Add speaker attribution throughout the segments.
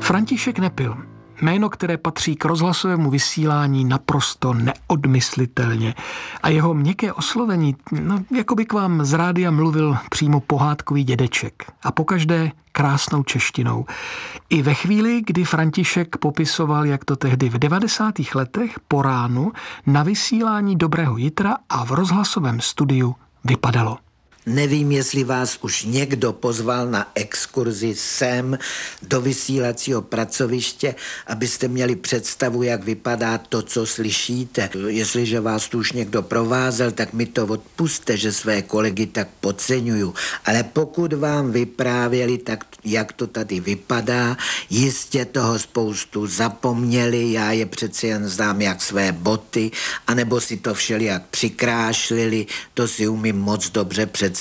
Speaker 1: František Nepil. Jméno, které patří k rozhlasovému vysílání naprosto neodmyslitelně. A jeho měkké oslovení, jako by k vám z rádia mluvil přímo pohádkový dědeček. A pokaždé krásnou češtinou. I ve chvíli, kdy František popisoval, jak to tehdy v 90. letech po ránu na vysílání Dobrého jitra a v rozhlasovém studiu vypadalo.
Speaker 2: Nevím, jestli vás už někdo pozval na exkurzi sem do vysílacího pracoviště, abyste měli představu, jak vypadá to, co slyšíte. Jestliže vás tu už někdo provázel, tak mi to odpuste, že své kolegy tak podceňuju. Ale pokud vám vyprávěli, tak jak to tady vypadá, jistě toho spoustu zapomněli, já je přece jen znám jak své boty, anebo si to všelijak přikrášlili, to si umím moc dobře představit.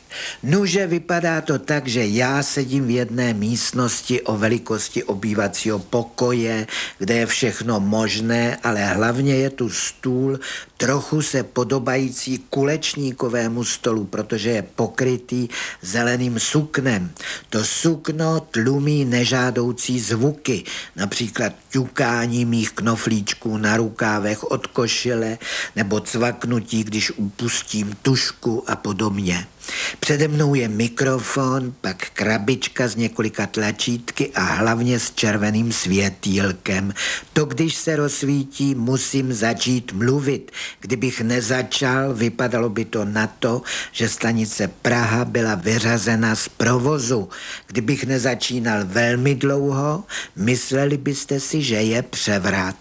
Speaker 2: Nuže vypadá to tak, že já sedím v jedné místnosti o velikosti obývacího pokoje, kde je všechno možné, ale hlavně je tu stůl trochu se podobající kulečníkovému stolu, protože je pokrytý zeleným suknem. To sukno tlumí nežádoucí zvuky, například ťukání mých knoflíčků na rukávech od košile nebo cvaknutí, když upustím tužku a podobně. Přede mnou je mikrofon, pak krabička s několika tlačítky a hlavně s červeným světýlkem. To, když se rozsvítí, musím začít mluvit. Kdybych nezačal, vypadalo by to na to, že stanice Praha byla vyřazena z provozu. Kdybych nezačínal velmi dlouho, mysleli byste si, že je převrat.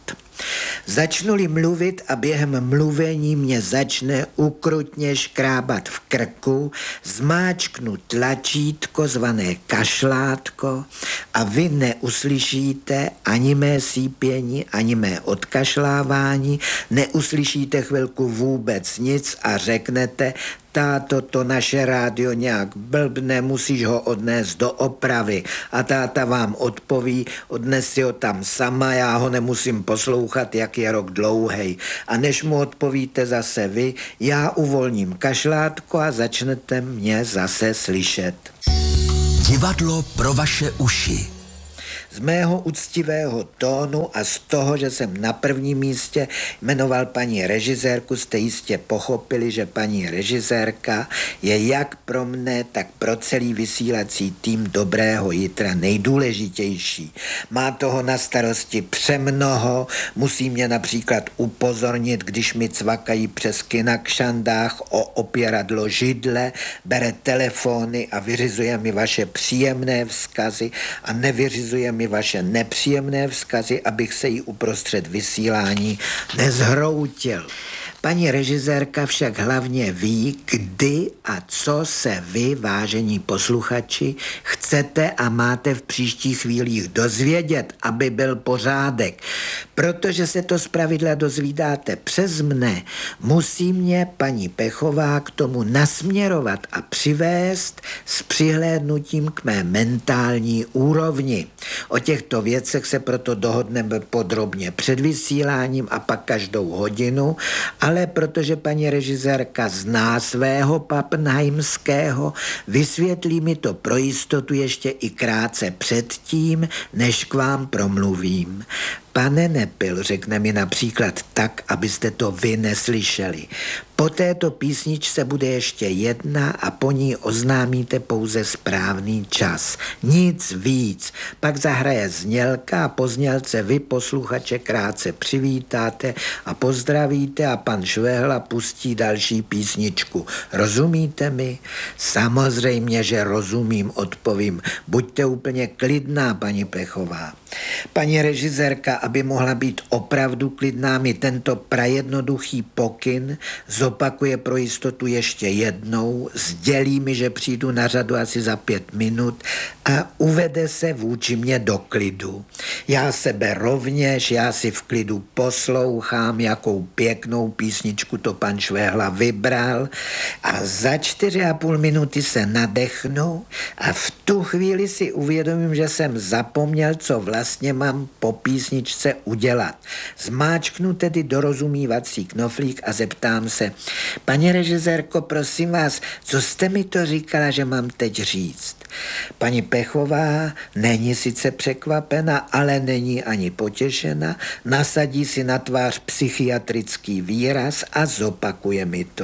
Speaker 2: Začnu-li mluvit a během mluvení mě začne ukrutně škrábat v krku, zmáčknu tlačítko zvané kašlátko a vy neuslyšíte ani mé sípění, ani mé odkašlávání, neuslyšíte chvilku vůbec nic a řeknete: táto, to naše rádio nějak blbne, musíš ho odnést do opravy. A táta vám odpoví: odnes si ho tam sama, já ho nemusím poslouchat, jak je rok dlouhej. A než mu odpovíte zase vy, já uvolním kašlátko a začnete mě zase slyšet.
Speaker 3: Divadlo pro vaše uši.
Speaker 2: Z mého úctivého tónu a z toho, že jsem na prvním místě jmenoval paní režisérku, jste jistě pochopili, že paní režisérka je jak pro mne, tak pro celý vysílací tým Dobrého jitra nejdůležitější. Má toho na starosti přemnoho, musí mě například upozornit, když mi cvakají přes kina k šandách o opěradlo židle, bere telefony a vyřizuje mi vaše příjemné vzkazy a nevyřizuje mi vaše nepříjemné vzkazy, abych se jí uprostřed vysílání nezhroutil. Paní režisérka však hlavně ví, kdy a co se vy, vážení posluchači, chcete a máte v příštích chvílích dozvědět, aby byl pořádek. Protože se to zpravidla dozvídáte přes mne, musí mě paní Pechová k tomu nasměrovat a přivést s přihlédnutím k mé mentální úrovni. O těchto věcech se proto dohodneme podrobně před vysíláním a pak každou hodinu, ale protože paní režisérka zná svého Pappenheimského, vysvětlí mi to pro jistotu ještě i krátce předtím, než k vám promluvím. Pane Nepil, řekne mi například tak, abyste to vy neslyšeli. Po této písničce bude ještě jedna a po ní oznámíte pouze správný čas. Nic víc. Pak zahraje znělka a po znělce vy, posluchače, krátce přivítáte a pozdravíte a pan Švehla pustí další písničku. Rozumíte mi? Samozřejmě, že rozumím, odpovím. Buďte úplně klidná, paní Pechová. Paní režisérka, aby mohla být opravdu klidná, mi tento prajednoduchý pokyn zopakuje pro jistotu ještě jednou, sdělí mi, že přijdu na řadu asi za 5 minut a uvede se vůči mě do klidu. Já sebe rovněž, já si v klidu poslouchám, jakou pěknou písničku to pan Švehla vybral a za 4,5 minuty se nadechnu a v tu chvíli si uvědomím, že jsem zapomněl, co vlastně vlastně mám po písničce udělat. Zmáčknu tedy dorozumívací knoflík a zeptám se, paní režisérko, prosím vás, co jste mi to říkala, že mám teď říct? Paní Pechová není sice překvapena, ale není ani potěšena, nasadí si na tvář psychiatrický výraz a zopakuje mi to.